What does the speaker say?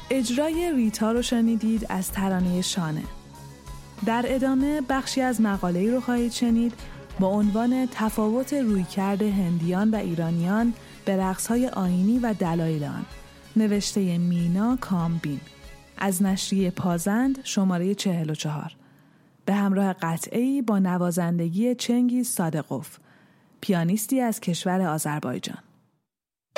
اجرای ریتا رو شنیدید از ترانه شانه. در ادامه بخشی از مقاله‌ای رو خواهید شنید با عنوان تفاوت رویکرد هندیان و ایرانیان به رقص‌های آیینی و دلایل آن، نوشته مینا کامبین از نشریه پازند شماره 44، به همراه قطعه‌ای با نوازندگی چنگیز صادقوف، پیانیستی از کشور آذربایجان.